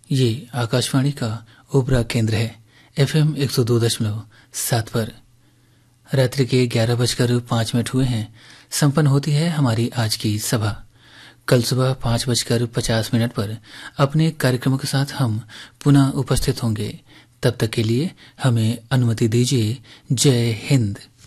ये आकाशवाणी का ओबरा केंद्र है। एफएम 102.7 पर रात्रि के 11:05 हुए हैं। संपन्न होती है हमारी आज की सभा। कल सुबह 5:50 पर अपने कार्यक्रमों के साथ हम पुनः उपस्थित होंगे। तब तक के लिए हमें अनुमति दीजिए। जय हिंद।